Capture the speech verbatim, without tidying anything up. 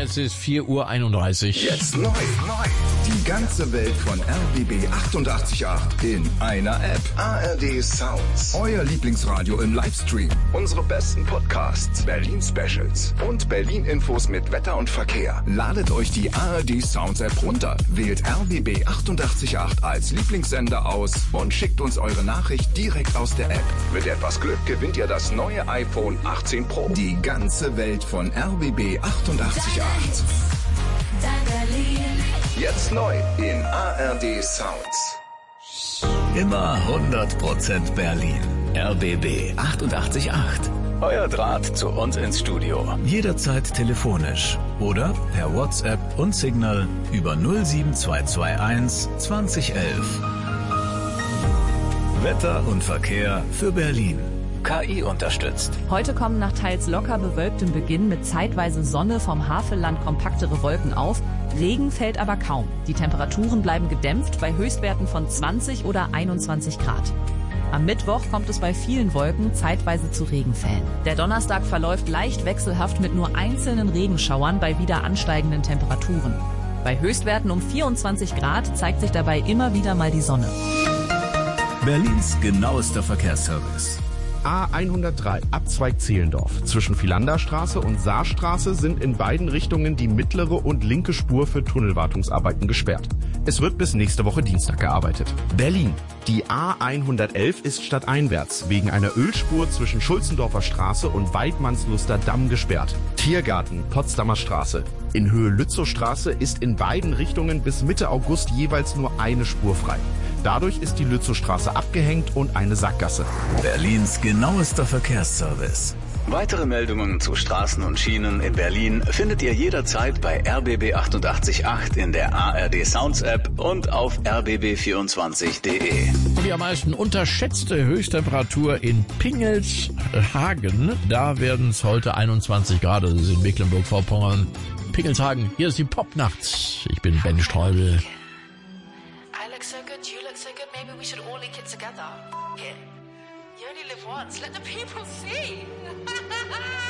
Es ist vier Uhr einunddreißig. Jetzt neu, neu. Die ganze Welt von R B B achtundachtzig Komma acht in einer App. A R D Sounds. Euer Lieblingsradio im Livestream. Unsere besten Podcasts, Berlin Specials und Berlin Infos mit Wetter und Verkehr. Ladet euch die A R D Sounds App runter, wählt R B B achtundachtzig Komma acht als Lieblingssender aus und schickt uns eure Nachricht direkt aus der App. Mit etwas Glück gewinnt ihr das neue iPhone achtzehn Pro. Die ganze Welt von R B B achtundachtzig Komma acht. Jetzt neu in A R D Sounds. Immer hundert Prozent Berlin. R B B achtundachtzig Komma acht. Euer Draht zu uns ins Studio. Jederzeit telefonisch oder per WhatsApp und Signal über null sieben zwei zwei eins zwanzig elf. Wetter und Verkehr für Berlin. K I unterstützt. Heute kommen nach teils locker bewölktem Beginn mit zeitweise Sonne vom Havelland kompaktere Wolken auf. Regen fällt aber kaum. Die Temperaturen bleiben gedämpft bei Höchstwerten von zwanzig oder einundzwanzig Grad. Am Mittwoch kommt es bei vielen Wolken zeitweise zu Regenfällen. Der Donnerstag verläuft leicht wechselhaft mit nur einzelnen Regenschauern bei wieder ansteigenden Temperaturen. Bei Höchstwerten um vierundzwanzig Grad zeigt sich dabei immer wieder mal die Sonne. Berlins genauester Verkehrsservice. A hundertdrei, Abzweig Zehlendorf. Zwischen Philanderstraße und Saarstraße sind in beiden Richtungen die mittlere und linke Spur für Tunnelwartungsarbeiten gesperrt. Es wird bis nächste Woche Dienstag gearbeitet. Berlin. Die A hundertelf ist stadteinwärts wegen einer Ölspur zwischen Schulzendorfer Straße und Weidmannsluster Damm gesperrt. Tiergarten, Potsdamer Straße. In Höhe Lützowstraße ist in beiden Richtungen bis Mitte August jeweils nur eine Spur frei. Dadurch ist die Lützowstraße abgehängt und eine Sackgasse. Berlins genauester Verkehrsservice. Weitere Meldungen zu Straßen und Schienen in Berlin findet ihr jederzeit bei R B B achtundachtzig Komma acht in der A R D Sounds App und auf r b b vierundzwanzig punkt de. Die am meisten unterschätzte Höchsttemperatur in Pingelshagen. Da werden es heute einundzwanzig Grad, das ist in Mecklenburg-Vorpommern. Pingelshagen, hier ist die Popnacht. Ich bin Ben Streubel. I look so good, you look so good, maybe we should all link it together. Yeah. You only live once, let the people see.